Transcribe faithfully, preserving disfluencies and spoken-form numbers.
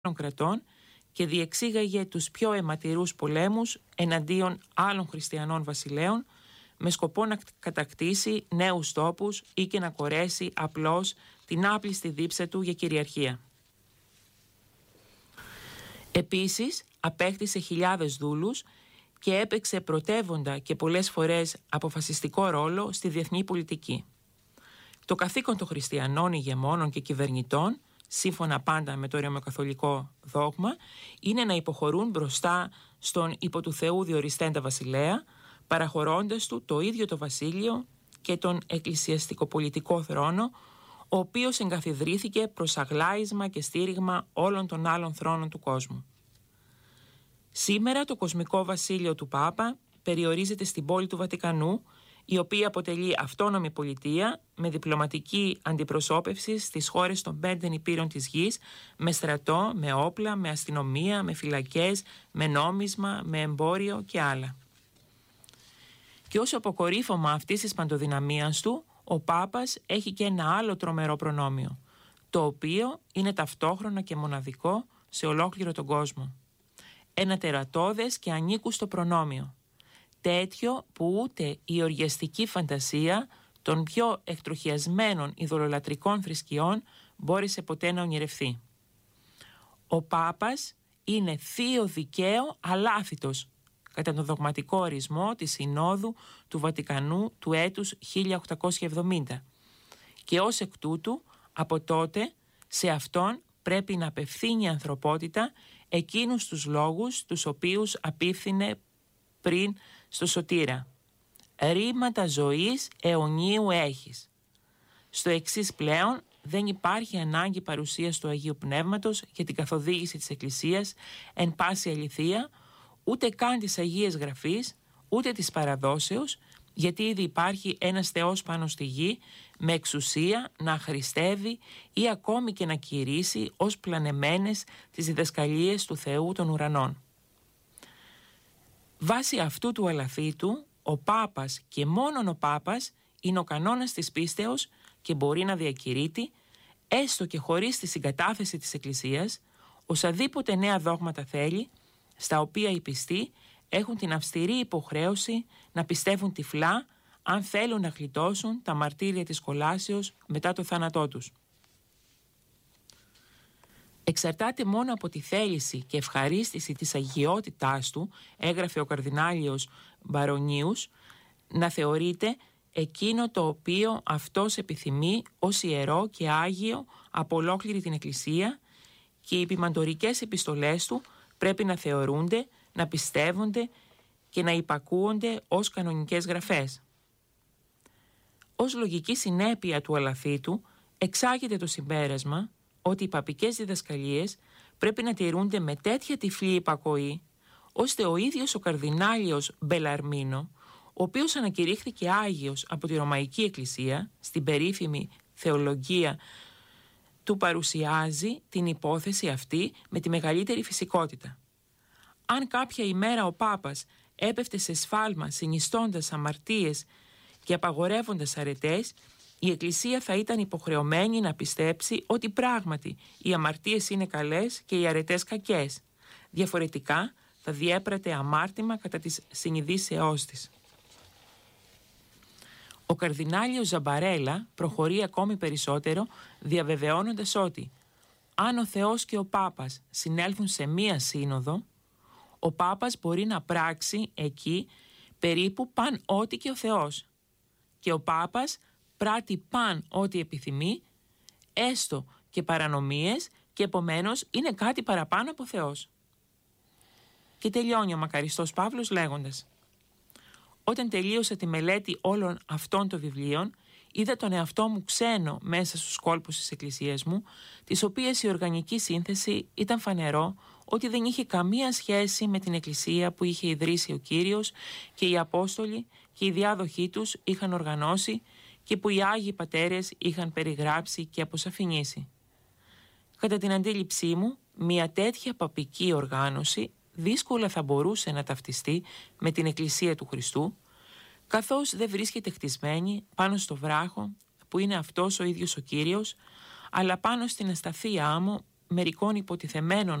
κρατών και διεξήγαγε τους πιο αιματηρούς πολέμους εναντίον άλλων χριστιανών βασιλέων με σκοπό να κατακτήσει νέους τόπους ή και να κορέσει απλώς την άπλιστη δίψα του για κυριαρχία. Επίσης απέκτησε χιλιάδες δούλους και έπαιξε πρωτεύοντα και πολλές φορές αποφασιστικό ρόλο στη διεθνή πολιτική. Το καθήκον των χριστιανών ηγεμόνων και κυβερνητών, σύμφωνα πάντα με το ρωμαιοκαθολικό δόγμα, είναι να υποχωρούν μπροστά στον υπό του Θεού διοριστέντα βασιλέα, παραχωρώντας του το ίδιο το βασίλειο και τον εκκλησιαστικοπολιτικό θρόνο, ο οποίος εγκαθιδρύθηκε προς αγλάισμα και στήριγμα όλων των άλλων θρόνων του κόσμου. Σήμερα το κοσμικό βασίλειο του Πάπα περιορίζεται στην πόλη του Βατικανού, η οποία αποτελεί αυτόνομη πολιτεία με διπλωματική αντιπροσώπευση στις χώρες των πέντε νηπείρων της γης, με στρατό, με όπλα, με αστυνομία, με φυλακές, με νόμισμα, με εμπόριο και άλλα. Και ως αποκορύφωμα αυτής της παντοδυναμίας του, ο Πάπας έχει και ένα άλλο τρομερό προνόμιο, το οποίο είναι ταυτόχρονα και μοναδικό σε ολόκληρο τον κόσμο. Ένα τερατώδες και ανήκουστο προνόμιο, τέτοιο που ούτε η οργιαστική φαντασία των πιο εκτροχιασμένων ειδωλολατρικών θρησκειών μπόρεσε ποτέ να ονειρευθεί. Ο Πάπας είναι θείο δικαίο αλάθητος, κατά τον δογματικό ορισμό της Συνόδου του Βατικανού του έτους χίλια οκτακόσια εβδομήντα, και ως εκ τούτου από τότε σε αυτόν πρέπει να απευθύνει η ανθρωπότητα εκείνους τους λόγους τους οποίους απίφθινε πριν στο Σωτήρα. Ρήματα ζωής αιωνίου έχεις. Στο εξής πλέον δεν υπάρχει ανάγκη παρουσίας του Αγίου Πνεύματος για την καθοδήγηση της Εκκλησίας εν πάση αληθεία, ούτε καν της Αγίας Γραφής, ούτε της παραδόσεως, γιατί ήδη υπάρχει ένας Θεός πάνω στη γη με εξουσία να αχρηστεύει ή ακόμη και να κηρύσει ως πλανεμένες τις διδασκαλίες του Θεού των ουρανών. Βάσει αυτού του αλαθήτου, ο Πάπας και μόνον ο Πάπας είναι ο κανόνας της πίστεως και μπορεί να διακηρύττει, έστω και χωρίς τη συγκατάθεση της Εκκλησίας, οσαδήποτε νέα δόγματα θέλει, στα οποία οι πιστοί έχουν την αυστηρή υποχρέωση να πιστεύουν τυφλά αν θέλουν να γλιτώσουν τα μαρτύρια της κολάσεως μετά το θάνατό τους. Εξαρτάται μόνο από τη θέληση και ευχαρίστηση της αγιότητάς του, έγραφε ο καρδινάλιος Μπαρονίους, να θεωρείται εκείνο το οποίο αυτός επιθυμεί ως ιερό και άγιο από ολόκληρη την Εκκλησία, και οι επιμαντορικές επιστολές του πρέπει να θεωρούνται, να πιστεύονται και να υπακούονται ως κανονικές γραφές. Ως λογική συνέπεια του αλαθήτου εξάγεται το συμπέρασμα ότι οι παπικές διδασκαλίες πρέπει να τηρούνται με τέτοια τυφλή υπακοή, ώστε ο ίδιος ο καρδινάλιος Μπελαρμίνο, ο οποίος ανακηρύχθηκε άγιος από τη Ρωμαϊκή Εκκλησία στην περίφημη θεολογία του, παρουσιάζει την υπόθεση αυτή με τη μεγαλύτερη φυσικότητα. Αν κάποια ημέρα ο Πάπας έπεφτε σε σφάλμα συνιστώντας αμαρτίες και απαγορεύοντας αρετές, η Εκκλησία θα ήταν υποχρεωμένη να πιστέψει ότι πράγματι οι αμαρτίες είναι καλές και οι αρετές κακές. Διαφορετικά θα διέπρατε αμάρτημα κατά της συνειδήσεώς της. Ο καρδινάλιος Ζαμπαρέλα προχωρεί ακόμη περισσότερο, διαβεβαιώνοντας ότι αν ο Θεός και ο Πάπας συνέλθουν σε μία σύνοδο, ο Πάπας μπορεί να πράξει εκεί περίπου παν ό,τι και ο Θεός, και ο Πάπας πράττει παν ό,τι επιθυμεί, έστω και παρανομίες, και επομένως είναι κάτι παραπάνω από Θεός. Και τελειώνει ο μακαριστός Παύλος λέγοντας: όταν τελείωσα τη μελέτη όλων αυτών των βιβλίων, είδα τον εαυτό μου ξένο μέσα στους κόλπους της Εκκλησίας μου, της οποίας η οργανική σύνθεση ήταν φανερό ότι δεν είχε καμία σχέση με την Εκκλησία που είχε ιδρύσει ο Κύριος και οι Απόστολοι και οι διάδοχοί τους είχαν οργανώσει και που οι Άγιοι Πατέρες είχαν περιγράψει και αποσαφηνίσει. Κατά την αντίληψή μου, μια τέτοια παπική οργάνωση δύσκολα θα μπορούσε να ταυτιστεί με την Εκκλησία του Χριστού, καθώς δεν βρίσκεται χτισμένη πάνω στο βράχο που είναι αυτός ο ίδιος ο Κύριος, αλλά πάνω στην ασταθή άμμο μερικών υποτιθεμένων